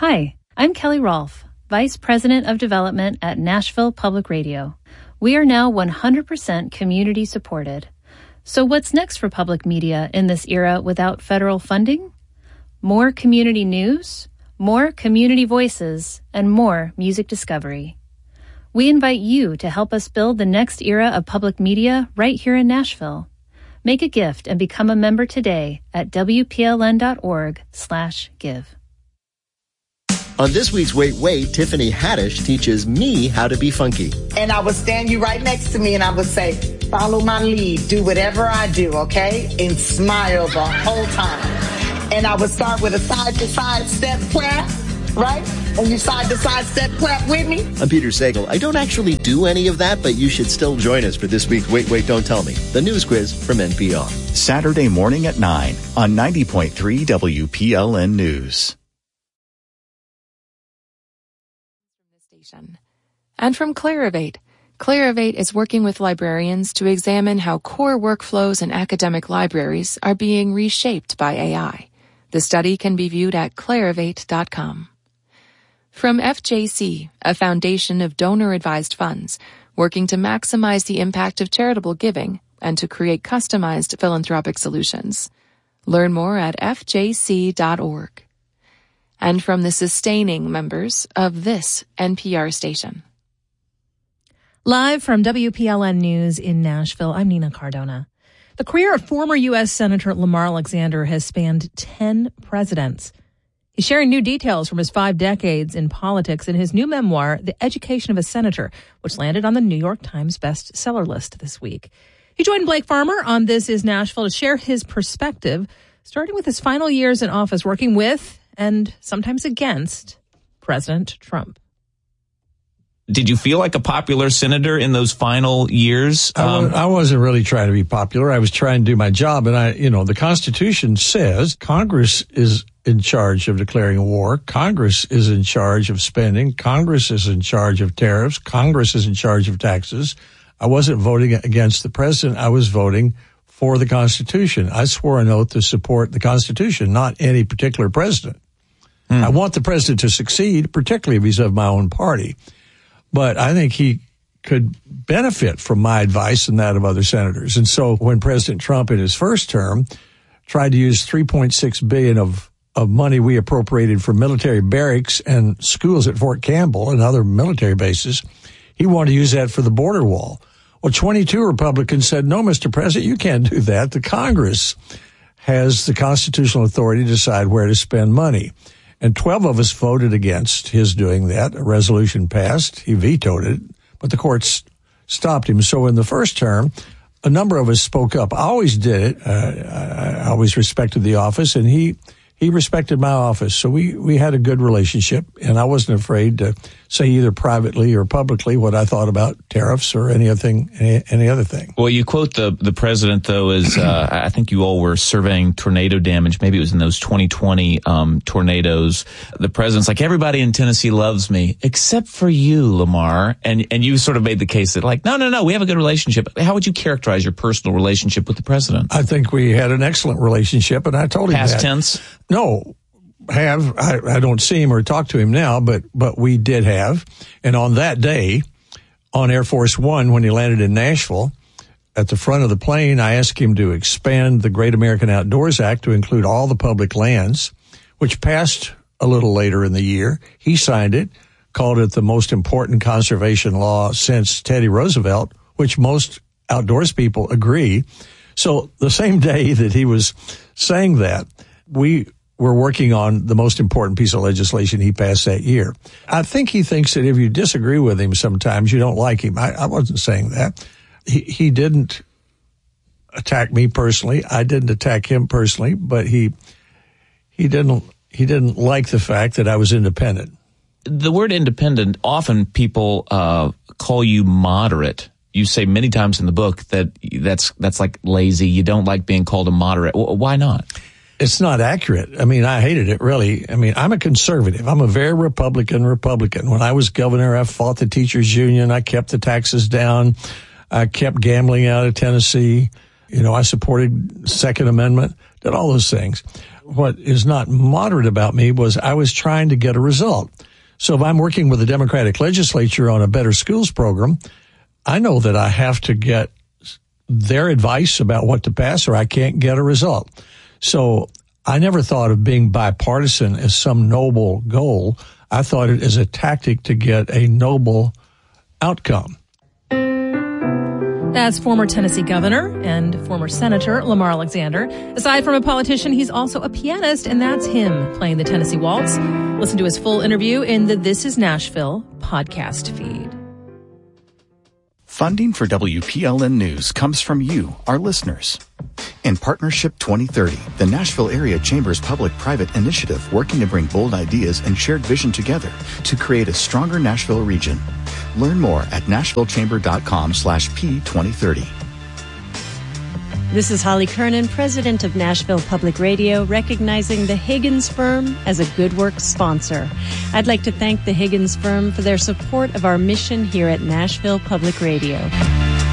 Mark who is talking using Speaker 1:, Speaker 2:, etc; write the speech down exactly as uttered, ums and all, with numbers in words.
Speaker 1: Hi, I'm Kelly Rolfe, Vice President of Development at Nashville Public Radio. We are now one hundred percent community supported. So what's next for public media in this era without federal funding? More community news, more community voices, and more music discovery. We invite you to help us build the next era of public media right here in Nashville. Make a gift and become a member today at W P L N dot org slash give.
Speaker 2: On this week's Wait, Wait, Tiffany Haddish teaches me how to be funky.
Speaker 3: And I would stand you right next to me and I would say, follow my lead, do whatever I do, okay? And smile the whole time. And I would start with a side-to-side step clap, right? And you side-to-side step clap with me.
Speaker 2: I'm Peter Sagal. I don't actually do any of that, but you should still join us for this week's Wait, Wait, Don't Tell Me, the news quiz from N P R.
Speaker 4: Saturday morning at nine on ninety point three W P L N News.
Speaker 5: And from Clarivate. Clarivate is working with librarians to examine how core workflows in academic libraries are being reshaped by A I. The study can be viewed at clarivate dot com. From F J C, a foundation of donor-advised funds, working to maximize the impact of charitable giving and to create customized philanthropic solutions. Learn more at F J C dot org. And from the sustaining members of this N P R station.
Speaker 6: Live from W P L N News in Nashville, I'm Nina Cardona. The career of former U S Senator Lamar Alexander has spanned ten presidents. He's sharing new details from his five decades in politics in his new memoir, The Education of a Senator, which landed on the New York Times bestseller list this week. He joined Blake Farmer on This Is Nashville to share his perspective, starting with his final years in office working with and sometimes against President Trump.
Speaker 7: Did you feel like a popular senator in those final years? Um,
Speaker 8: I, I wasn't really trying to be popular. I was trying to do my job. And I, you know, the Constitution says Congress is in charge of declaring a war. Congress is in charge of spending. Congress is in charge of tariffs. Congress is in charge of taxes. I wasn't voting against the president. I was voting for the Constitution. I swore an oath to support the Constitution, not any particular president. Hmm. I want the president to succeed, particularly vis-a-vis my own party. But I think he could benefit from my advice and that of other senators. And so when President Trump in his first term tried to use three point six billion dollars of, of money we appropriated for military barracks and schools at Fort Campbell and other military bases, he wanted to use that for the border wall. Well, twenty-two Republicans said, no, Mister President, you can't do that. The Congress has the constitutional authority to decide where to spend money. And twelve of us voted against his doing that. A resolution passed. He vetoed it, but the courts stopped him. So in the first term, a number of us spoke up. I always did it. Uh, I always respected the office, and he he respected my office. So we, we had a good relationship, and I wasn't afraid to say either privately or publicly what I thought about tariffs or any other thing. Any, any other thing.
Speaker 7: Well, you quote the the president, though, as uh, I think you all were surveying tornado damage. Maybe it was in those twenty twenty um, tornadoes. The president's like, everybody in Tennessee loves me, except for you, Lamar. And and you sort of made the case that, like, no, no, no, we have a good relationship. How would you characterize your personal relationship with the president?
Speaker 8: I think we had an excellent relationship, and I told him
Speaker 7: Past
Speaker 8: that.
Speaker 7: tense?
Speaker 8: No. Have I, I don't see him or talk to him now, but but we did have. And on that day, on Air Force One, when he landed in Nashville, at the front of the plane, I asked him to expand the Great American Outdoors Act to include all the public lands, which passed a little later in the year. He signed it, called it the most important conservation law since Teddy Roosevelt, which most outdoors people agree. So the same day that he was saying that, we were working on the most important piece of legislation he passed that year. I think he thinks that if you disagree with him sometimes, you don't like him. I, I wasn't saying that. He, he didn't attack me personally. I didn't attack him personally, but he he didn't he didn't like the fact that I was independent.
Speaker 7: The word independent, often people uh, call you moderate. You say many times in the book that that's that's like lazy. You don't like being called a moderate. Why not?
Speaker 8: It's not accurate. I mean, I hated it, really. I mean, I'm a conservative. I'm a very Republican Republican. When I was governor, I fought the teachers union. I kept the taxes down. I kept gambling out of Tennessee. You know, I supported Second Amendment, did all those things. what is not moderate about me was I was trying to get a result. So if I'm working with the Democratic legislature on a Better Schools program, I know that I have to get their advice about what to pass or I can't get a result. So I never thought of being bipartisan as some noble goal. I thought it as a tactic to get a noble outcome.
Speaker 6: That's former Tennessee governor and former Senator Lamar Alexander. Aside from a politician, he's also a pianist, and that's him playing the Tennessee Waltz. Listen to his full interview in the This Is Nashville podcast feed.
Speaker 4: Funding for W P L N News comes from you, our listeners. In Partnership twenty thirty, the Nashville Area Chamber's public-private initiative working to bring bold ideas and shared vision together to create a stronger Nashville region. Learn more at nashvillechamber.com slash P2030.
Speaker 9: This is Holly Kernan, president of Nashville Public Radio, recognizing the Higgins Firm as a Good Works sponsor. I'd like to thank the Higgins Firm for their support of our mission here at Nashville Public Radio.